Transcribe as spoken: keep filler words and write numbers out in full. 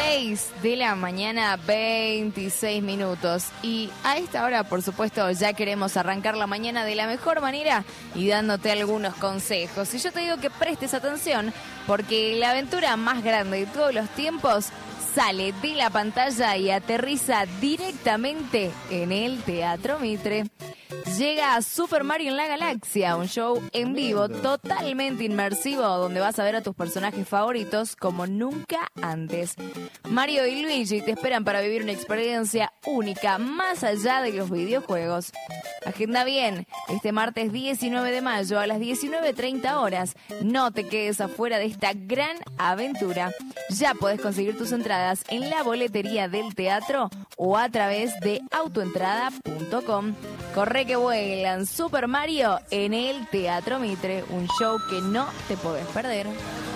seis de la mañana, veintiséis minutos. Y a esta hora, por supuesto, ya queremos arrancar la mañana de la mejor manera y dándote algunos consejos. Y yo te digo que prestes atención porque la aventura más grande de todos los tiempos sale de la pantalla y aterriza directamente en el Teatro Mitre. Llega a Super Mario en la Galaxia, un show en vivo totalmente inmersivo donde vas a ver a tus personajes favoritos como nunca antes. Mario y Luigi te esperan para vivir una experiencia única más allá de los videojuegos. Agenda bien, este martes diecinueve de mayo a las diecinueve treinta horas. No te quedes afuera de esta gran aventura. Ya podés conseguir tus entradas en la boletería del teatro o a través de autoentrada punto com. Corre que vuelan, Super Mario en el Teatro Mitre, un show que no te podés perder.